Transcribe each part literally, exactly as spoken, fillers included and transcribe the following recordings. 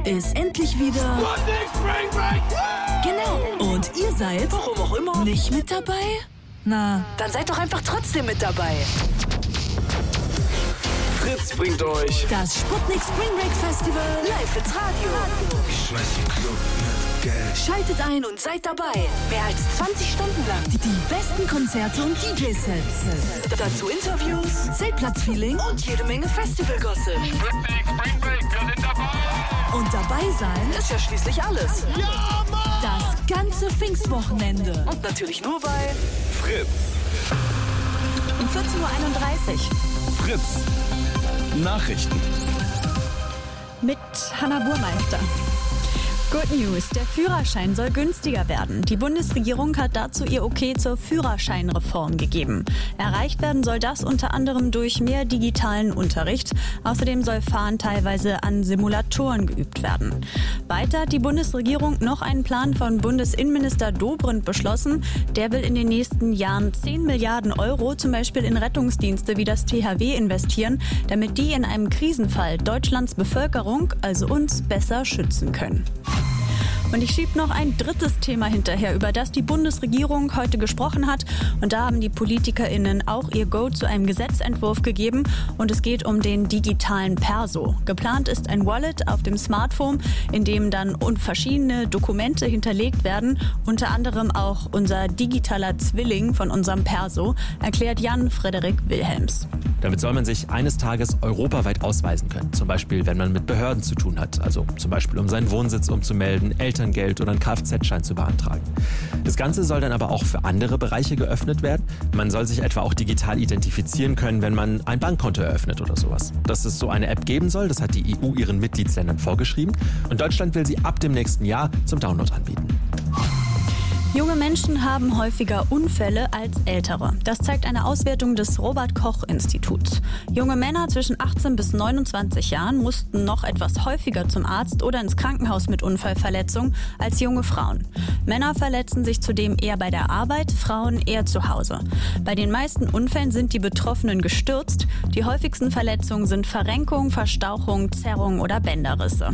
ist endlich wieder Sputnik Spring Break. Genau. Und ihr seid, warum auch immer, nicht mit dabei? Na, dann seid doch einfach trotzdem mit dabei. Fritz bringt euch das Sputnik Spring Break Festival live ins Radio. Schaltet ein und seid dabei. Mehr als zwanzig Stunden lang die, die besten Konzerte und D J-Sets. Dazu Interviews, Zeltplatzfeeling und jede Menge Festival-Gossip. Sputnik Spring Break, wir sind dabei. Und dabei sein ist ja schließlich alles. Ja, Mann! Das ganze Pfingstwochenende. Und natürlich nur bei Fritz. um vierzehn Uhr einunddreißig. Fritz. Nachrichten. Mit Hanna Burmeister. Good News, der Führerschein soll günstiger werden. Die Bundesregierung hat dazu ihr Okay zur Führerscheinreform gegeben. Erreicht werden soll das unter anderem durch mehr digitalen Unterricht. Außerdem soll Fahren teilweise an Simulatoren geübt werden. Weiter hat die Bundesregierung noch einen Plan von Bundesinnenminister Dobrindt beschlossen. Der will in den nächsten Jahren zehn Milliarden Euro zum Beispiel in Rettungsdienste wie das T H W investieren, damit die in einem Krisenfall Deutschlands Bevölkerung, also uns, besser schützen können. Und ich schiebe noch ein drittes Thema hinterher, über das die Bundesregierung heute gesprochen hat. Und da haben die PolitikerInnen auch ihr Go zu einem Gesetzentwurf gegeben. Und es geht um den digitalen Perso. Geplant ist ein Wallet auf dem Smartphone, in dem dann verschiedene Dokumente hinterlegt werden. Unter anderem auch unser digitaler Zwilling von unserem Perso, erklärt Jan Frederik Wilhelms. Damit soll man sich eines Tages europaweit ausweisen können. Zum Beispiel, wenn man mit Behörden zu tun hat. Also zum Beispiel, um seinen Wohnsitz umzumelden, Elterngeld oder einen Kfz-Schein zu beantragen. Das Ganze soll dann aber auch für andere Bereiche geöffnet werden. Man soll sich etwa auch digital identifizieren können, wenn man ein Bankkonto eröffnet oder sowas. Dass es so eine App geben soll, das hat die E U ihren Mitgliedsländern vorgeschrieben. Und Deutschland will sie ab dem nächsten Jahr zum Download anbieten. Junge Menschen haben häufiger Unfälle als ältere. Das zeigt eine Auswertung des Robert-Koch-Instituts. Junge Männer zwischen achtzehn bis neunundzwanzig Jahren mussten noch etwas häufiger zum Arzt oder ins Krankenhaus mit Unfallverletzung als junge Frauen. Männer verletzen sich zudem eher bei der Arbeit, Frauen eher zu Hause. Bei den meisten Unfällen sind die Betroffenen gestürzt. Die häufigsten Verletzungen sind Verrenkung, Verstauchung, Zerrung oder Bänderrisse.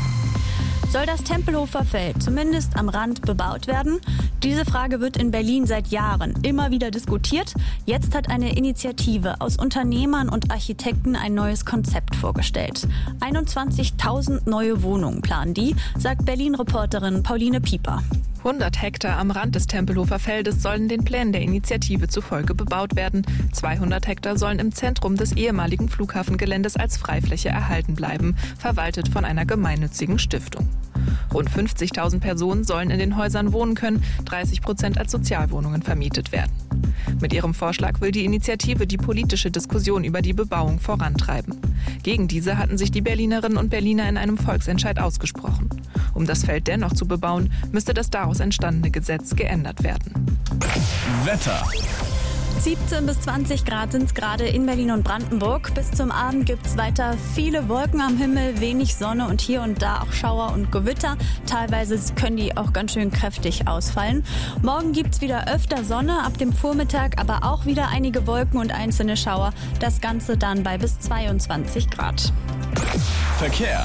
Soll das Tempelhofer Feld zumindest am Rand bebaut werden? Diese Frage wird in Berlin seit Jahren immer wieder diskutiert. Jetzt hat eine Initiative aus Unternehmern und Architekten ein neues Konzept vorgestellt. einundzwanzigtausend neue Wohnungen planen die, sagt Berlin-Reporterin Pauline Pieper. hundert Hektar am Rand des Tempelhofer Feldes sollen den Plänen der Initiative zufolge bebaut werden. zweihundert Hektar sollen im Zentrum des ehemaligen Flughafengeländes als Freifläche erhalten bleiben, verwaltet von einer gemeinnützigen Stiftung. Rund fünfzigtausend Personen sollen in den Häusern wohnen können, dreißig Prozent als Sozialwohnungen vermietet werden. Mit ihrem Vorschlag will die Initiative die politische Diskussion über die Bebauung vorantreiben. Gegen diese hatten sich die Berlinerinnen und Berliner in einem Volksentscheid ausgesprochen. Um das Feld dennoch zu bebauen, müsste das daraus entstandene Gesetz geändert werden. Wetter. siebzehn bis zwanzig Grad sind es gerade in Berlin und Brandenburg. Bis zum Abend gibt es weiter viele Wolken am Himmel, wenig Sonne und hier und da auch Schauer und Gewitter. Teilweise können die auch ganz schön kräftig ausfallen. Morgen gibt es wieder öfter Sonne, ab dem Vormittag aber auch wieder einige Wolken und einzelne Schauer. Das Ganze dann bei bis zweiundzwanzig Grad. Verkehr.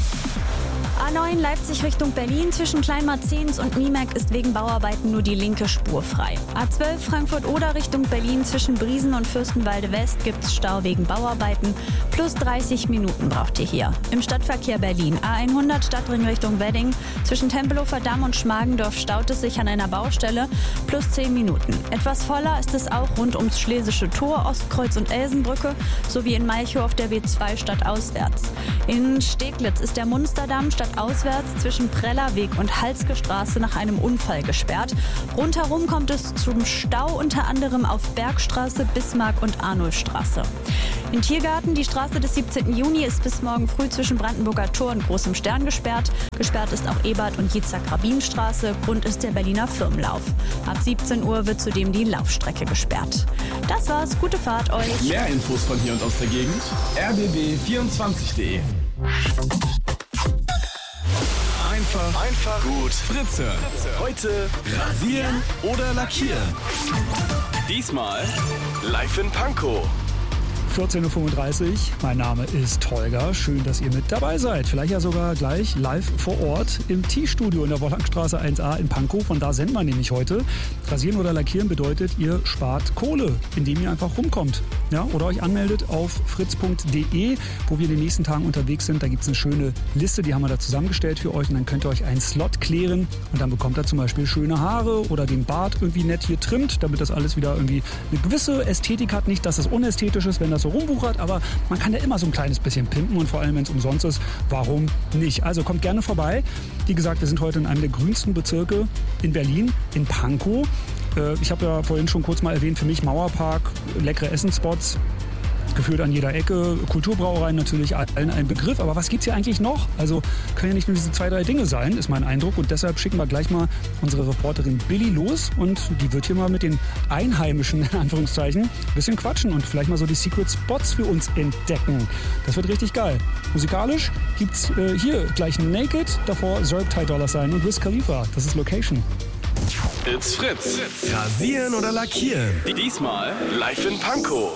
A neun Leipzig Richtung Berlin zwischen Kleinmarzens und Niemerk ist wegen Bauarbeiten nur die linke Spur frei. A zwölf Frankfurt-Oder Richtung Berlin zwischen Briesen und Fürstenwalde West gibt's Stau wegen Bauarbeiten. Plus dreißig Minuten braucht ihr hier. Im Stadtverkehr Berlin A hundert Stadtring Richtung Wedding zwischen Tempelhofer Damm und Schmargendorf staut es sich an einer Baustelle. Plus zehn Minuten. Etwas voller ist es auch rund ums Schlesische Tor, Ostkreuz und Elsenbrücke sowie in Malchow auf der W zwei stadtauswärts. In Steglitz ist der Munsterdamm stadtauswärts zwischen Prellerweg und Halske Straße nach einem Unfall gesperrt. Rundherum kommt es zum Stau, unter anderem auf Bergstraße, Bismarck und Arnulfstraße. In Tiergarten, die Straße des siebzehnten Juni, ist bis morgen früh zwischen Brandenburger Tor und Großem Stern gesperrt. Gesperrt ist auch Ebert- und Jitzak-Rabin-Straße. Grund ist der Berliner Firmenlauf. Ab siebzehn Uhr wird zudem die Laufstrecke gesperrt. Das war's, gute Fahrt euch. Mehr Infos von hier und aus der Gegend. r b b vierundzwanzig punkt de. Einfach, einfach gut Fritze. Heute rasieren oder lackieren. Diesmal live in Pankow. vierzehn Uhr fünfunddreißig. Mein Name ist Holger. Schön, dass ihr mit dabei seid. Vielleicht ja sogar gleich live vor Ort im T-Studio in der Wollangstraße eins a in Pankow. Von da senden wir nämlich heute. Rasieren oder lackieren bedeutet, ihr spart Kohle, indem ihr einfach rumkommt. Ja, oder euch anmeldet auf fritz punkt de, wo wir in den nächsten Tagen unterwegs sind. Da gibt es eine schöne Liste, die haben wir da zusammengestellt für euch. Und dann könnt ihr euch einen Slot klären. Und dann bekommt ihr zum Beispiel schöne Haare oder den Bart irgendwie nett hier trimmt, damit das alles wieder irgendwie eine gewisse Ästhetik hat. Nicht, dass es unästhetisch ist, wenn das so rumwuchert, aber man kann ja immer so ein kleines bisschen pimpen und vor allem, wenn es umsonst ist, warum nicht? Also kommt gerne vorbei. Wie gesagt, wir sind heute in einem der grünsten Bezirke in Berlin, in Pankow. Äh, ich habe ja vorhin schon kurz mal erwähnt, für mich Mauerpark, leckere Essensspots, gefühlt an jeder Ecke, Kulturbrauereien natürlich allen ein Begriff. Aber was gibt es hier eigentlich noch? Also können ja nicht nur diese zwei, drei Dinge sein, ist mein Eindruck. Und deshalb schicken wir gleich mal unsere Reporterin Billy los. Und die wird hier mal mit den Einheimischen, in Anführungszeichen, ein bisschen quatschen und vielleicht mal so die Secret Spots für uns entdecken. Das wird richtig geil. Musikalisch gibt es äh, hier gleich Naked, davor Zerg Ty Dolla Sign und Wiz Khalifa. Das ist Location. It's Fritz. Rasieren oder lackieren? Diesmal live in Pankow.